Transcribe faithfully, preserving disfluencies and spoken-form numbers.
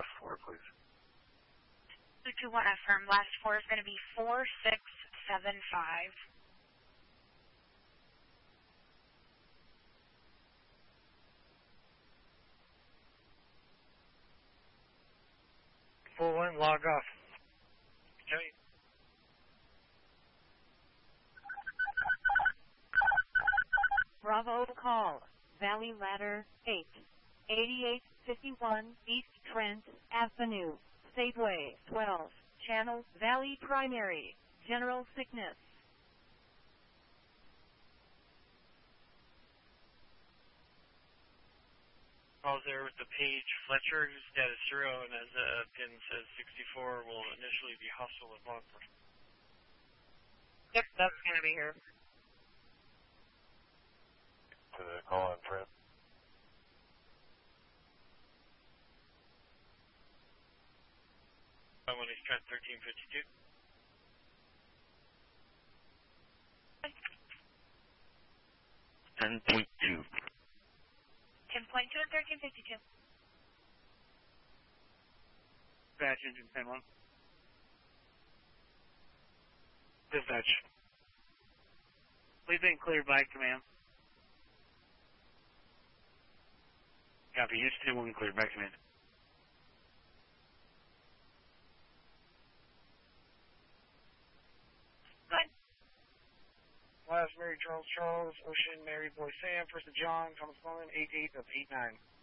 Last four, please. two two one affirm. Last four is going to be four six seven five. Full one, log off. Okay. Bravo call. Valley Ladder eight. eighty-eight fifty-one East Trent Avenue. Safeway twelve. Channel Valley Primary. General sickness. Calls there with the page Fletcher, status zero, and as a pin says sixty-four, will initially be hostile with law enforcement. Yep, that's going to be here. To the call on Trent. I want East Trent thirteen fifty-two. ten point two. ten point two and thirteen fifty-two. Dispatch engine ten one. Dispatch. We've been cleared by command. Copy. Houston one cleared by command. Good. Last Mary Charles Charles, Ocean Mary Boy Sam, First of John, Thomas Mullen, eight eight of eight nine.